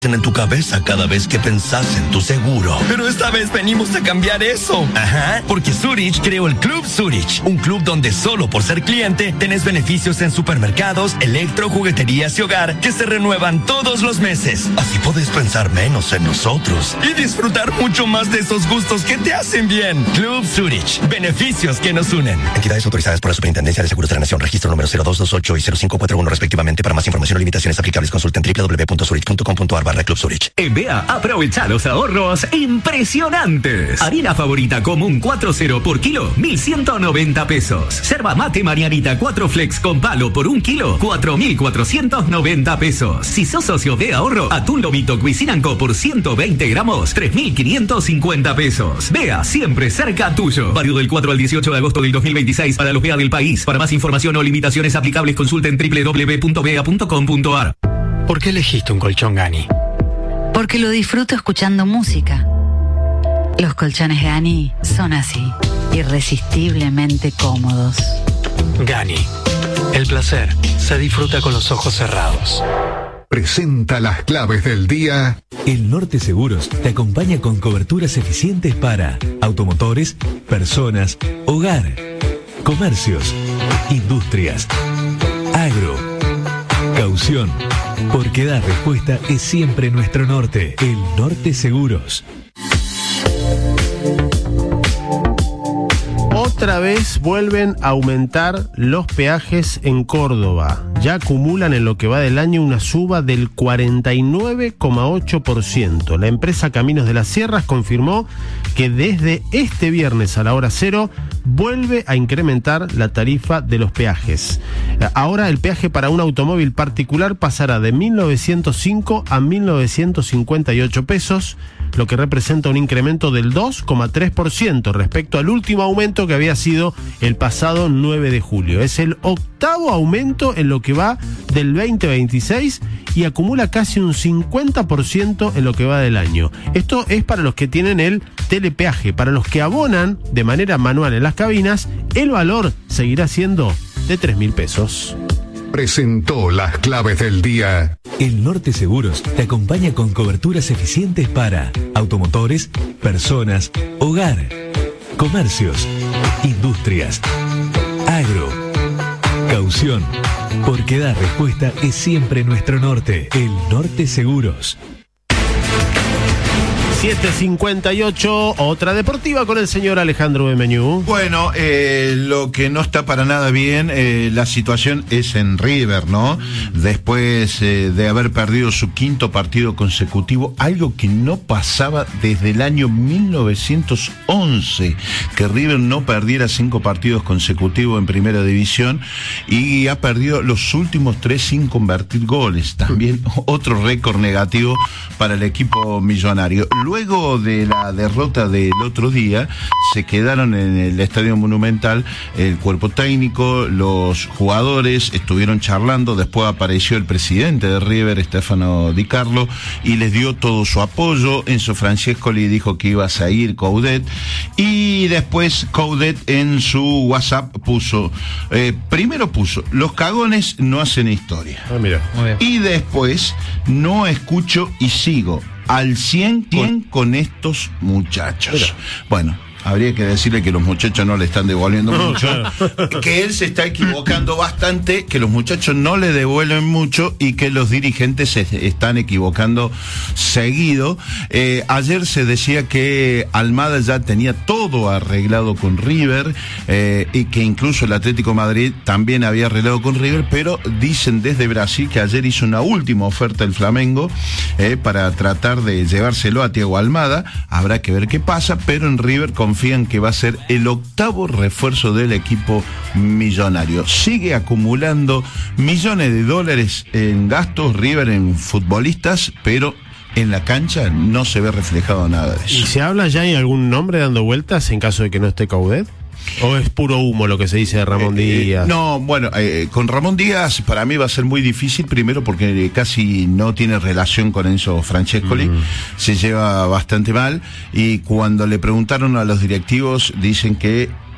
en tu cabeza cada vez que pensás en tu seguro. Pero esta vez venimos a cambiar eso. Ajá, porque Zurich creó el Club Zurich, un club donde solo por ser cliente tenés beneficios en supermercados, electro, jugueterías y hogar que se renuevan todos los meses. Así podés pensar menos en nosotros y disfrutar mucho más de esos gustos que te hacen bien. Club Zurich, beneficios que nos unen. Entidades autorizadas por la Superintendencia de Seguros de la Nación, registro número 0228 y 0541 respectivamente. Para más información o limitaciones aplicables, consulten www.zurich.com.ar. Club Zurich. En BEA aprovecha los ahorros impresionantes. Harina favorita común 4.0 por kilo, 1.190 pesos. Yerba mate Marianita 4 Flex con palo por 1 kilo, 4.490 pesos. Si sos socio de ahorro, atún lomito Cuisine & Co por 120 gramos, 3.550 pesos. BEA siempre cerca tuyo. Válido del 4 al 18 de agosto del 2026 para los BEA del país. Para más información o limitaciones aplicables, consulten www.bea.com.ar. ¿Por qué elegiste un colchón Gani? Porque lo disfruto escuchando música. Los colchones Gani son así, irresistiblemente cómodos. Gani, el placer se disfruta con los ojos cerrados. Presenta las claves del día. El Norte Seguros te acompaña con coberturas eficientes para automotores, personas, hogar, comercios, industrias, agro, caución. Porque dar respuesta es siempre nuestro norte. El Norte Seguros. Otra vez vuelven a aumentar los peajes en Córdoba. Ya acumulan en lo que va del año una suba del 49,8%. La empresa Caminos de las Sierras confirmó que desde este viernes a la hora cero vuelve a incrementar la tarifa de los peajes. Ahora el peaje para un automóvil particular pasará de 1.905 a 1.958 pesos, lo que representa un incremento del 2,3% respecto al último aumento que había sido el pasado 9 de julio. Es el octavo aumento en lo que va del 2026 y acumula casi un 50% en lo que va del año. Esto es para los que tienen el telepeaje. Para los que abonan de manera manual en las cabinas, el valor seguirá siendo de 3.000 pesos. Presentó las claves del día. El Norte Seguros te acompaña con coberturas eficientes para automotores, personas, hogar, comercios, industrias, agro, caución. Porque dar respuesta es siempre nuestro norte. El Norte Seguros. 7:58, otra deportiva con el señor Alejandro Bemeñú. Bueno, lo que no está para nada bien, la situación es en River, ¿no? Después de haber perdido su quinto partido consecutivo, algo que no pasaba desde el año 1911, que River no perdiera 5 partidos consecutivos en primera división, y ha perdido los últimos 3 sin convertir goles. También otro récord negativo para el equipo millonario. Luego de la derrota del otro día, se quedaron en el Estadio Monumental el cuerpo técnico, los jugadores estuvieron charlando, después apareció el presidente de River, Stefano Di Carlo, y les dio todo su apoyo. Enzo Francescoli dijo que iba a seguir Coudet, y después Coudet en su WhatsApp primero puso, los cagones no hacen historia. Mira. Y después, no escucho y sigo al 100 con estos muchachos. Mira. Bueno, habría que decirle que los muchachos no le están devolviendo mucho, que él se está equivocando bastante, que los muchachos no le devuelven mucho y que los dirigentes se están equivocando seguido. Ayer se decía que Almada ya tenía todo arreglado con River, y que incluso el Atlético de Madrid también había arreglado con River, pero dicen desde Brasil que ayer hizo una última oferta el Flamengo para tratar de llevárselo a Thiago Almada. Habrá que ver qué pasa, pero en River confían que va a ser el octavo refuerzo del equipo millonario. Sigue acumulando millones de dólares en gastos River en futbolistas, pero en la cancha no se ve reflejado nada de eso. ¿Y se habla ya, hay algún nombre dando vueltas en caso de que no esté Coudet? ¿O es puro humo lo que se dice de Ramón Díaz? No, bueno, con Ramón Díaz para mí va a ser muy difícil, primero porque casi no tiene relación con Enzo Francescoli, se lleva bastante mal, y cuando le preguntaron a los directivos dicen que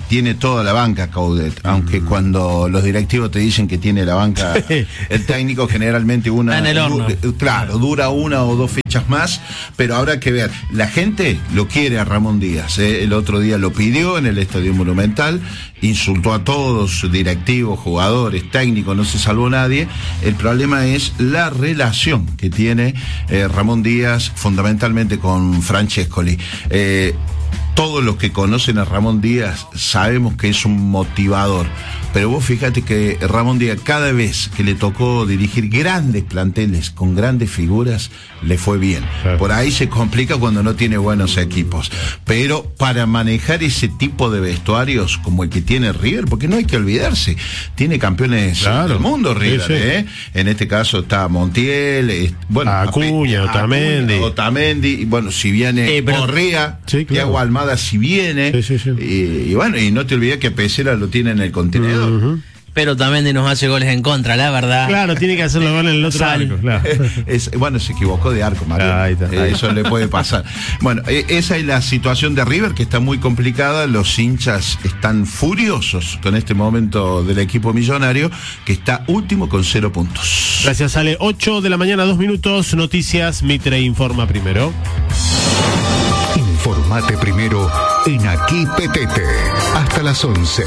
tiene toda la banca Coudet, aunque cuando los directivos te dicen que tiene la banca, el técnico generalmente dura una o dos fechas más, pero habrá que ver. La gente lo quiere a Ramón Díaz, el otro día lo pidió en el Estadio Monumental, insultó a todos, directivos, jugadores, técnicos, no se salvó nadie. El problema es la relación que tiene Ramón Díaz fundamentalmente con Francescoli. Todos los que conocen a Ramón Díaz sabemos que es un motivador, pero vos fíjate que Ramón Díaz, cada vez que le tocó dirigir grandes planteles con grandes figuras, le fue bien. Por ahí se complica cuando no tiene buenos equipos, pero para manejar ese tipo de vestuarios como el que tiene River, porque no hay que olvidarse, tiene campeones del mundo River, en este caso está Montiel, Acuña, Otamendi, y bueno, si viene Correa, Thiago Almada si viene, y bueno, y no te olvides que Pesela lo tiene en el contenedor. Pero también nos hace goles en contra, la verdad. Claro, tiene que hacerlo en el otro arco. Claro. Bueno, se equivocó de arco, Mario. Eso le puede pasar. Bueno, esa es la situación de River, que está muy complicada. Los hinchas están furiosos con este momento del equipo millonario, que está último con 0 puntos. Gracias, Ale. 8 de la mañana, 2 minutos. Noticias, Mitre informa primero. Informate primero en Aquí Petete. Hasta las 11.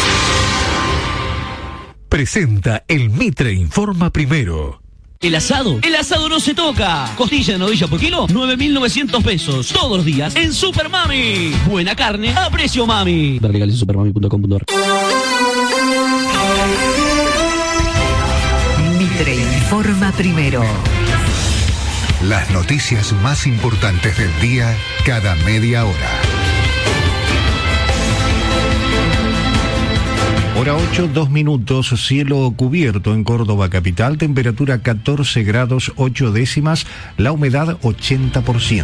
Presenta el Mitre Informa Primero. El asado no se toca. Costilla de novilla por kilo, 9.900 pesos. Todos los días en Super Mami. Buena carne a precio mami. Ver legales en supermami.com.ar. Mitre Informa Primero. Las noticias más importantes del día cada media hora. Hora 8, 2 minutos, cielo cubierto en Córdoba capital, temperatura 14 grados 8 décimas, la humedad 80%.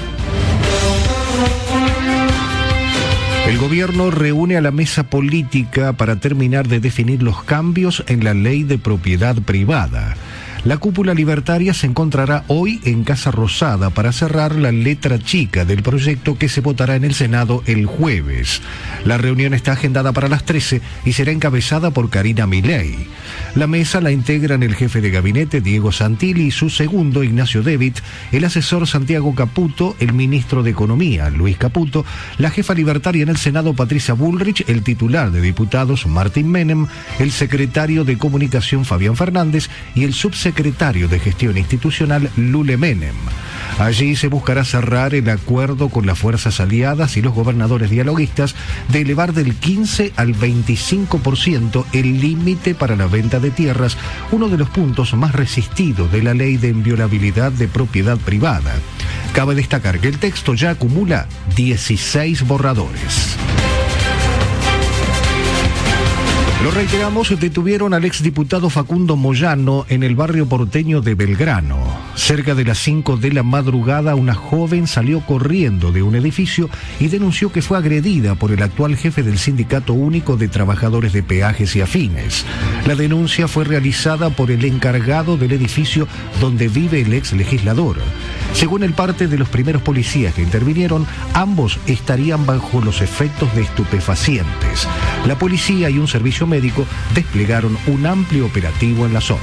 El gobierno reúne a la mesa política para terminar de definir los cambios en la ley de propiedad privada. La cúpula libertaria se encontrará hoy en Casa Rosada para cerrar la letra chica del proyecto que se votará en el Senado el jueves. La reunión está agendada para las 13 y será encabezada por Karina Milei. La mesa la integran el jefe de gabinete Diego Santilli y su segundo Ignacio Debit, el asesor Santiago Caputo, el ministro de Economía Luis Caputo, la jefa libertaria en el Senado Patricia Bullrich, el titular de diputados Martín Menem, el secretario de Comunicación Fabián Fernández y el subsecretario de Gestión Institucional Lule Menem. Allí se buscará cerrar el acuerdo con las fuerzas aliadas y los gobernadores dialoguistas de elevar del 15 al 25% el límite para la venta de tierras, uno de los puntos más resistidos de la ley de inviolabilidad de propiedad privada. Cabe destacar que el texto ya acumula 16 borradores. Lo reiteramos, detuvieron al exdiputado Facundo Moyano en el barrio porteño de Belgrano. Cerca de las 5 de la madrugada, una joven salió corriendo de un edificio y denunció que fue agredida por el actual jefe del Sindicato Único de Trabajadores de Peajes y Afines. La denuncia fue realizada por el encargado del edificio donde vive el ex legislador. Según el parte de los primeros policías que intervinieron, ambos estarían bajo los efectos de estupefacientes. La policía y un servicio médico desplegaron un amplio operativo en la zona.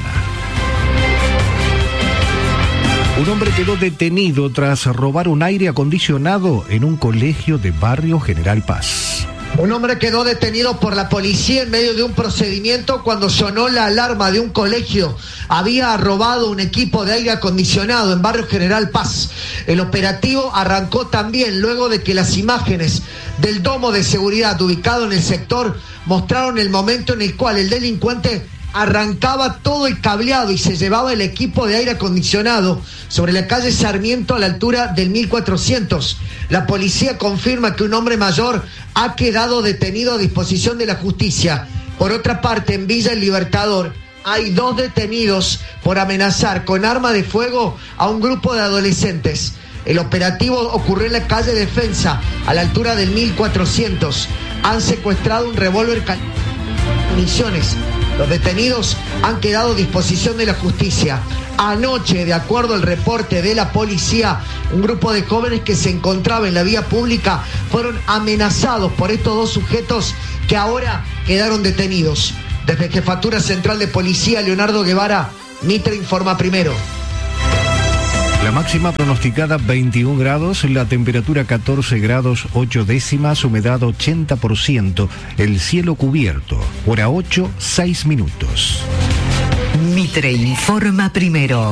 Un hombre quedó detenido tras robar un aire acondicionado en un colegio de Barrio General Paz. Un hombre quedó detenido por la policía en medio de un procedimiento cuando sonó la alarma de un colegio. Había robado un equipo de aire acondicionado en Barrio General Paz. El operativo arrancó también luego de que las imágenes del domo de seguridad ubicado en el sector mostraron el momento en el cual el delincuente arrancaba todo el cableado y se llevaba el equipo de aire acondicionado sobre la calle Sarmiento a la altura del 1400. La policía confirma que un hombre mayor ha quedado detenido a disposición de la justicia. Por otra parte, en Villa El Libertador hay 2 detenidos por amenazar con arma de fuego a un grupo de adolescentes. El operativo ocurrió en la calle Defensa, a la altura del 1400. Han secuestrado un revólver con municiones. Los detenidos han quedado a disposición de la justicia. Anoche, de acuerdo al reporte de la policía, un grupo de jóvenes que se encontraba en la vía pública fueron amenazados por estos dos sujetos que ahora quedaron detenidos. Desde Jefatura Central de Policía, Leonardo Guevara, Mitre informa primero. La máxima pronosticada 21 grados, la temperatura 14 grados 8 décimas, humedad 80%, el cielo cubierto, hora 8, 6 minutos. Mitre informa primero.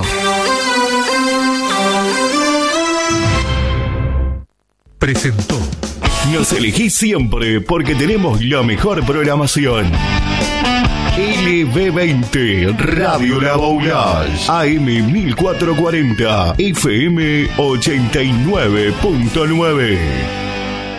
Presentó. Nos elegís siempre porque tenemos la mejor programación. LB20, Radio La Boulage, AM 1440, FM 89.9.